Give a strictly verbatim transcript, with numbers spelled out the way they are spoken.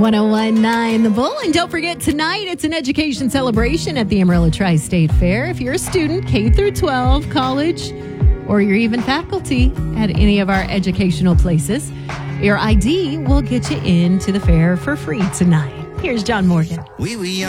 one oh one point nine The Bull. And don't forget, tonight it's an education celebration at the Amarillo Tri-State Fair. If you're a student, K through twelve, college, or you're even faculty at any of our educational places, your I D will get you into the fair for free tonight. Here's John Morgan. We were young.